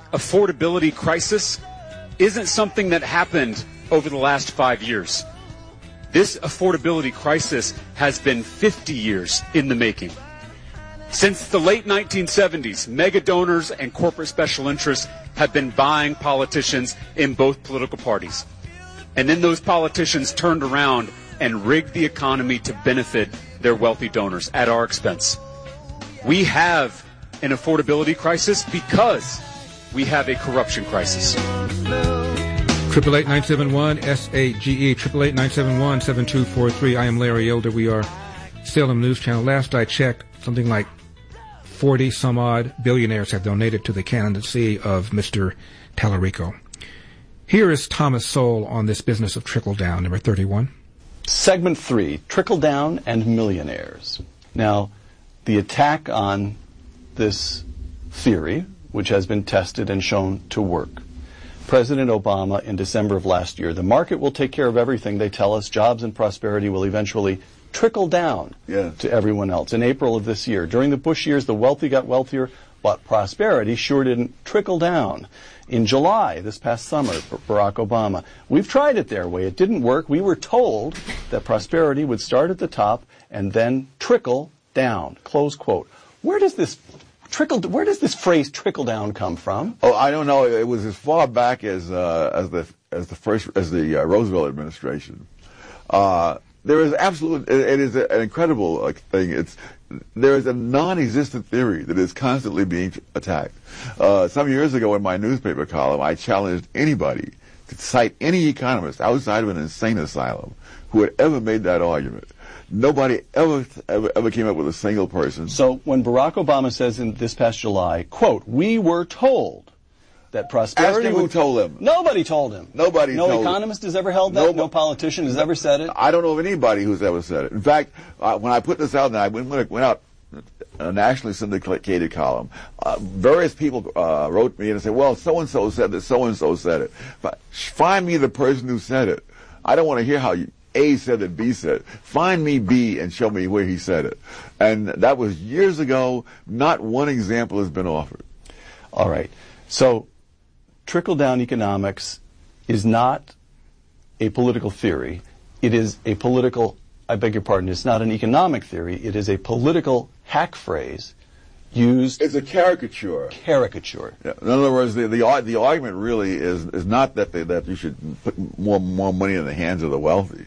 affordability crisis isn't something that happened over the last 5 years. This affordability crisis has been 50 years in the making. Since the late 1970s, mega donors and corporate special interests have been buying politicians in both political parties. And then those politicians turned around and rigged the economy to benefit their wealthy donors at our expense. We have an affordability crisis because we have a corruption crisis. 888-971-SAGE, 888-971-7243. I am Larry Elder. We are Salem News Channel. Last I checked, something like 40-some-odd billionaires have donated to the candidacy of Mr. Tallarico. Here is Thomas Sowell on this business of trickle-down, number 31. Segment 3, trickle-down and millionaires. Now, the attack on this theory, which has been tested and shown to work. President Obama in December of last year, the market will take care of everything, they tell us. Jobs and prosperity will eventually trickle down to everyone else. In April of this year, during the Bush years, the wealthy got wealthier, but prosperity sure didn't trickle down. In July, this past summer, Barack Obama, we've tried it their way. It didn't work. We were told that prosperity would start at the top and then trickle down, close quote. Where does this phrase "trickle down" come from? Oh, I don't know. It was as far back as the Roosevelt administration. There is it is an incredible thing. There is a non-existent theory that is constantly being attacked. Some years ago in my newspaper column, I challenged anybody to cite any economist outside of an insane asylum who had ever made that argument. Nobody ever came up with a single person. So when Barack Obama says in this past July, quote, we were told that prosperity... Ask him who told him. Nobody told him. No economist has ever held that. No politician has ever said it. I don't know of anybody who's ever said it. In fact, when I put this out, and I went out a nationally syndicated column, various people wrote me and said, well, so-and-so said this, so-and-so said it. But find me the person who said it. I don't want to hear how A said that B said it. Find me B and show me where he said it. And that was years ago. Not one example has been offered. All right. So trickle-down economics is not a political theory. It is a political, I beg your pardon, it's not an economic theory. It is a political hack phrase used... It's a caricature. Caricature. Yeah. In other words, the argument really is not that you should put more money in the hands of the wealthy.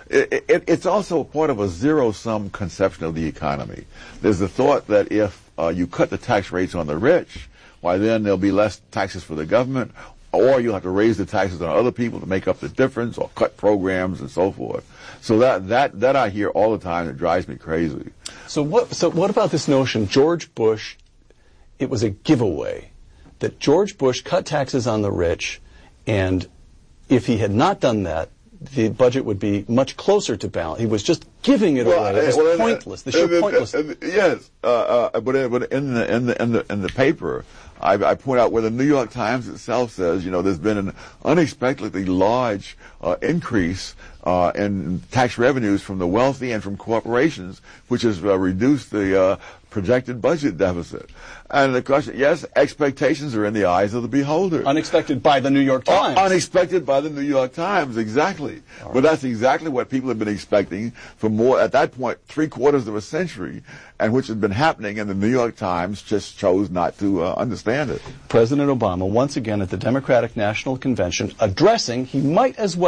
It's also part of a zero-sum conception of the economy. There's the thought that if you cut the tax rates on the rich, why then there'll be less taxes for the government, or you'll have to raise the taxes on other people to make up the difference, or cut programs and so forth. So that I hear all the time. It drives me crazy. So what about this notion, George Bush, it was a giveaway, that George Bush cut taxes on the rich, and if he had not done that, the budget would be much closer to balance. He was just giving it away. It was pointless. The sheer pointlessness. Yes, but in the paper, I point out where the New York Times itself says, there's been an unexpectedly large increase in tax revenues from the wealthy and from corporations, which has reduced the projected budget deficit. And the question, yes, expectations are in the eyes of the beholder. Unexpected by the New York Times. Unexpected by the New York Times, exactly. Right. But that's exactly what people have been expecting for more, at that point, 3/4 of a century, and which has been happening, and the New York Times just chose not to understand it. President Obama, once again at the Democratic National Convention, addressing, he and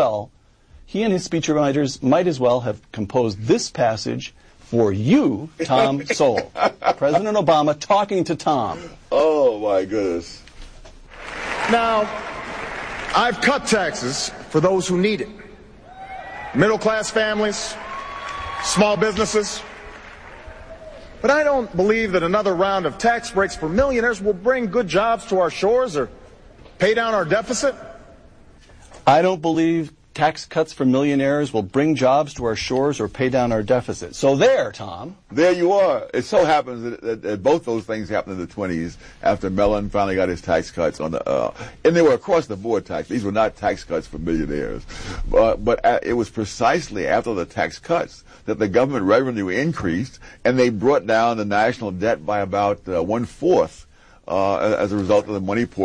his speechwriters might as well have composed this passage for you, Tom Sowell. President Obama talking to Tom. Oh, my goodness. Now, I've cut taxes for those who need it. Middle-class families, small businesses. But I don't believe that another round of tax breaks for millionaires will bring good jobs to our shores or pay down our deficit. I don't believe tax cuts for millionaires will bring jobs to our shores or pay down our deficit. So there, Tom. There you are. It so happens that both those things happened in the 20s after Mellon finally got his tax cuts on the, and they were across-the-board tax. These were not tax cuts for millionaires. But it was precisely after the tax cuts that the government revenue increased, and they brought down the national debt by about 1/4 as a result of the money pouring